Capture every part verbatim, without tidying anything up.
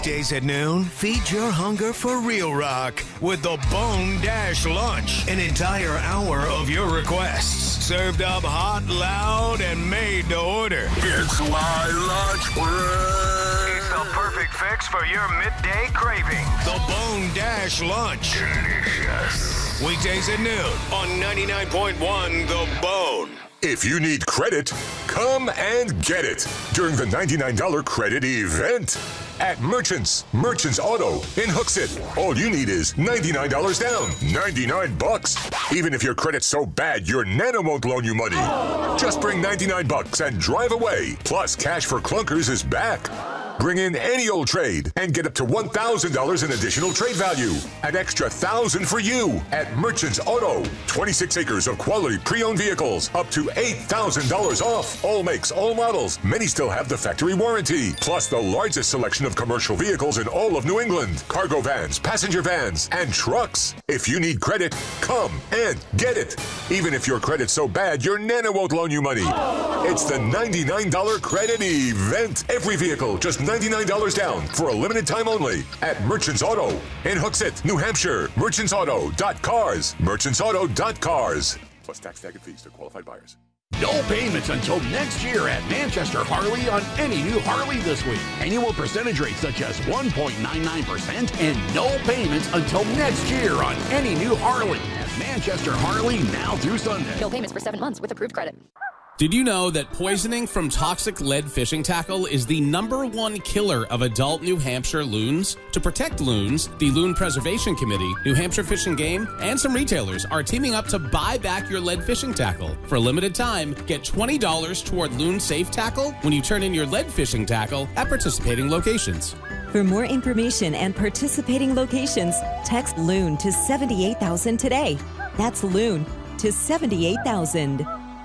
Weekdays at noon, feed your hunger for real rock with the Bone Dash Lunch. An entire hour of your requests. Served up hot, loud, and made to order. It's my lunch break. It's the perfect fix for your midday craving. The Bone Dash Lunch. Delicious. Weekdays at noon on ninety-nine point one The Bone. If you need credit, come and get it during the ninety-nine dollars credit event at Merchants. Merchants Auto in Hooksett. All you need is ninety-nine dollars down, ninety-nine bucks. Even if your credit's so bad, your Nana won't loan you money. Just bring ninety-nine bucks and drive away. Plus, Cash for Clunkers is back. Bring in any old trade and get up to one thousand dollars in additional trade value. An extra one thousand dollars for you at Merchants Auto. twenty-six acres of quality pre-owned vehicles, up to eight thousand dollars off. All makes, all models. Many still have the factory warranty. Plus the largest selection of commercial vehicles in all of New England. Cargo vans, passenger vans, and trucks. If you need credit, come and get it. Even if your credit's so bad, your Nana won't loan you money. It's the ninety-nine dollars credit event. Every vehicle, just ninety-nine dollars down for a limited time only at Merchants Auto in Hooksett, New Hampshire. Merchants Auto dot cars. Merchants Auto dot cars. Plus tax, tag, and fees to qualified buyers. No payments until next year at Manchester Harley on any new Harley this week. Annual percentage rates such as one point nine nine percent and no payments until next year on any new Harley at Manchester Harley now through Sunday. No payments for seven months with approved credit. Did you know that poisoning from toxic lead fishing tackle is the number one killer of adult New Hampshire loons? To protect loons, the Loon Preservation Committee, New Hampshire Fish and Game, and some retailers are teaming up to buy back your lead fishing tackle. For a limited time, get twenty dollars toward Loon Safe Tackle when you turn in your lead fishing tackle at participating locations. For more information and participating locations, text LOON to seventy-eight thousand today. That's LOON to seventy-eight thousand.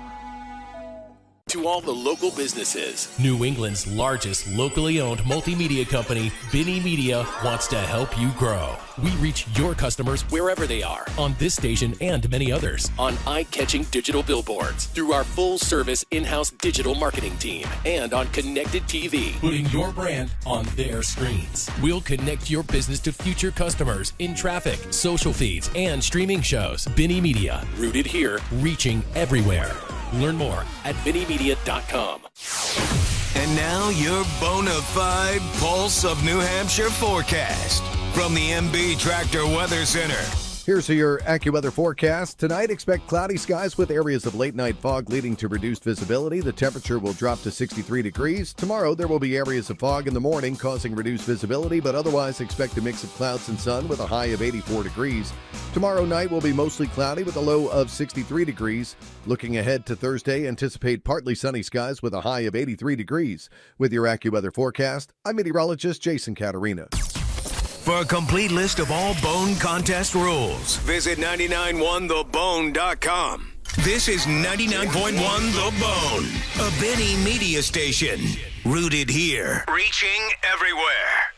To all the local businesses, New England's largest locally owned multimedia company, Binny Media, wants to help you grow. We reach your customers wherever they are, on this station and many others, on eye-catching digital billboards, through our full-service in-house digital marketing team, and on connected T V, putting your brand on their screens. We'll connect your business to future customers in traffic, social feeds, and streaming shows. Binny Media, rooted here, reaching everywhere. Learn more at binny media dot com. And now your bona fide pulse of New Hampshire forecast from the M B Tractor Weather Center. Here's your AccuWeather forecast. Tonight, expect cloudy skies with areas of late-night fog leading to reduced visibility. The temperature will drop to sixty-three degrees. Tomorrow, there will be areas of fog in the morning causing reduced visibility, but otherwise expect a mix of clouds and sun with a high of eighty-four degrees. Tomorrow night will be mostly cloudy with a low of sixty-three degrees. Looking ahead to Thursday, anticipate partly sunny skies with a high of eighty-three degrees. With your AccuWeather forecast, I'm meteorologist Jason Caterina. For a complete list of all Bone contest rules, visit nine nine one the bone dot com. This is ninety-nine point one The Bone, a Benny Media station. Rooted here, reaching everywhere.